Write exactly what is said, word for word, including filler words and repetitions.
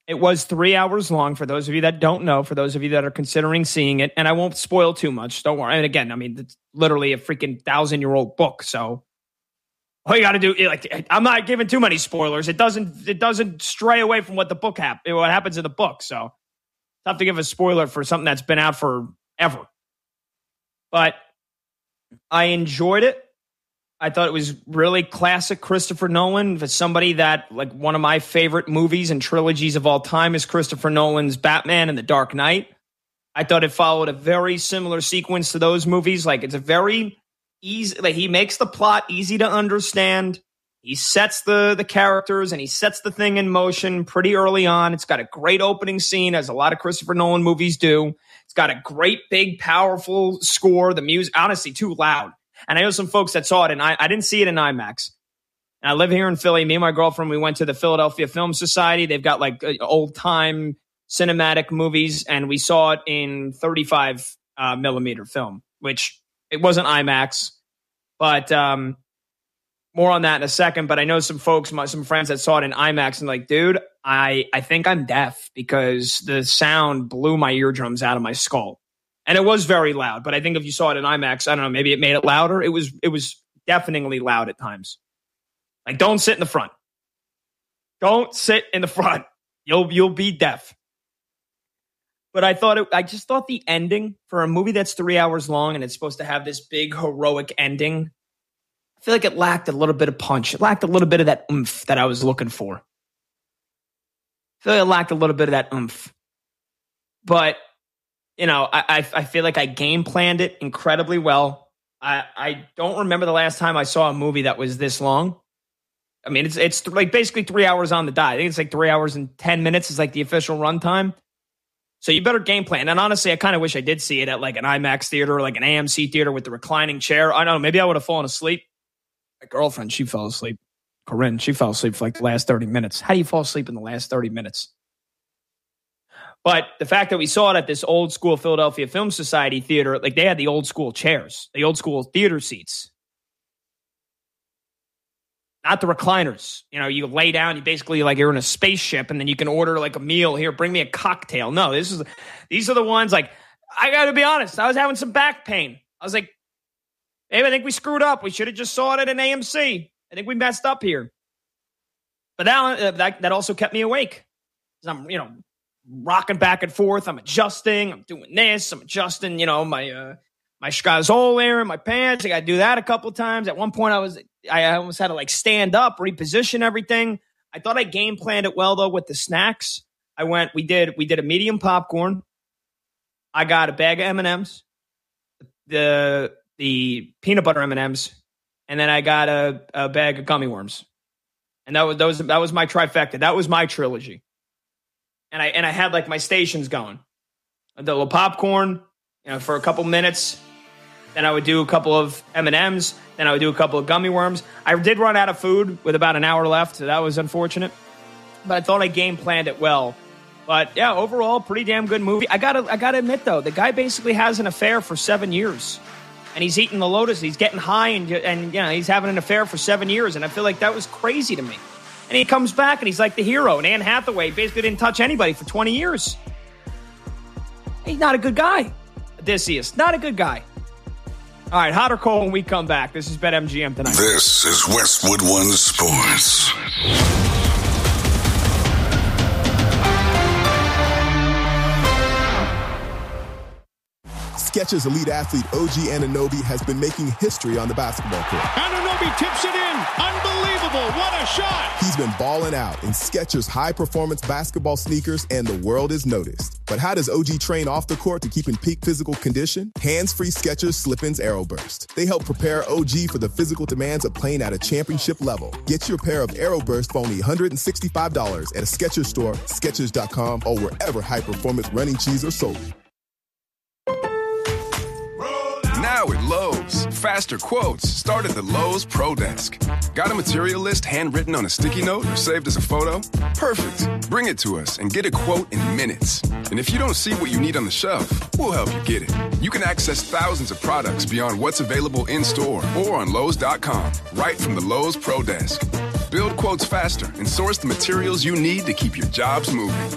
It was three hours long for those of you that don't know, for those of you that are considering seeing it. And I won't spoil too much. Don't worry. And again, I mean, it's literally a freaking thousand-year-old book. So all you got to do, like, I'm not giving too many spoilers. It doesn't it doesn't stray away from what the book hap- what happens in the book. So tough to give a spoiler for something that's been out forever. But I enjoyed it. I thought it was really classic Christopher Nolan. For somebody that, like, one of my favorite movies and trilogies of all time is Christopher Nolan's Batman and The Dark Knight. I thought it followed a very similar sequence to those movies. Like, it's a very easy, like, he makes the plot easy to understand. He sets the, the characters and he sets the thing in motion pretty early on. It's got a great opening scene, as a lot of Christopher Nolan movies do. It's got a great, big, powerful score. The music, honestly, too loud. And I know some folks that saw it, and I, I didn't see it in IMAX. And I live here in Philly. Me and my girlfriend, we went to the Philadelphia Film Society. They've got, like, uh, old-time cinematic movies, and we saw it in thirty-five uh, millimeter film, which it wasn't IMAX. But um, more on that in a second. But I know some folks, my, some friends that saw it in IMAX, and like, dude, I, I think I'm deaf because the sound blew my eardrums out of my skull. And it was very loud, but I think if you saw it in IMAX, I don't know, maybe it made it louder. It was it was deafeningly loud at times. Like, don't sit in the front. Don't sit in the front. You'll you'll be deaf. But I thought it, I just thought the ending for a movie that's three hours long and it's supposed to have this big heroic ending, I feel like it lacked a little bit of punch. It lacked a little bit of that oomph that I was looking for. I feel like it lacked a little bit of that oomph. But you know, I, I feel like I game planned it incredibly well. I, I don't remember the last time I saw a movie that was this long. I mean, it's it's like basically three hours on the dot. I think it's like three hours and ten minutes is like the official runtime. So you better game plan. And honestly, I kind of wish I did see it at like an IMAX theater or like an A M C theater with the reclining chair. I don't know. Maybe I would have fallen asleep. My girlfriend, she fell asleep. Corinne, she fell asleep for like the last thirty minutes. How do you fall asleep in the last thirty minutes? But the fact that we saw it at this old school Philadelphia Film Society theater, like they had the old school chairs, the old school theater seats. Not the recliners. You know, you lay down, you basically like you're in a spaceship and then you can order like a meal. Here, bring me a cocktail. No, this is these are the ones like, I got to be honest, I was having some back pain. I was like, maybe I think we screwed up. We should have just saw it at an A M C. I think we messed up here. But that, uh, that, that also kept me awake. I'm, you know, rocking back and forth. I'm adjusting. I'm doing this. I'm adjusting, you know, my uh, my schazole there in my pants. I got to do that a couple times. At one point, I was I almost had to like stand up, reposition everything. I thought I game planned it well though with the snacks. I went. We did. We did a medium popcorn. I got a bag of M and M's, the the peanut butter M and M's, and then I got a, a bag of gummy worms. And that was that was that was my trifecta. That was my trilogy. And I and I had like my stations going. The little popcorn, you know, for a couple minutes. Then I would do a couple of M and M's. Then I would do a couple of gummy worms. I did run out of food with about an hour left, so that was unfortunate. But I thought I game planned it well. But yeah, overall, pretty damn good movie. I gotta I gotta admit though, the guy basically has an affair for seven years, and he's eating the Lotus. He's getting high, and and you know he's having an affair for seven years, and I feel like that was crazy to me. And he comes back and he's like the hero. And Anne Hathaway basically didn't touch anybody for twenty years. He's not a good guy. Odysseus, not a good guy. All right, hot or cold when we come back. This is BetMGM tonight. This is Westwood One Sports. Skechers elite athlete O G Anunoby has been making history on the basketball court. Anunoby tips it in. Unbelievable. What a shot. He's been balling out in Skechers high-performance basketball sneakers, and the world is noticed. But how does O G train off the court to keep in peak physical condition? Hands-free Skechers Slip-ins Aeroburst. They help prepare O G for the physical demands of playing at a championship level. Get your pair of Aeroburst for only one hundred sixty-five dollars at a Skechers store, Skechers dot com, or wherever high-performance running shoes are sold. Now at Lowe's, faster quotes start at the Lowe's Pro Desk. Got a material list handwritten on a sticky note or saved as a photo? Perfect. Bring it to us and get a quote in minutes. And if you don't see what you need on the shelf, we'll help you get it. You can access thousands of products beyond what's available in-store or on Lowe's dot com, right from the Lowe's Pro Desk. Build quotes faster and source the materials you need to keep your jobs moving.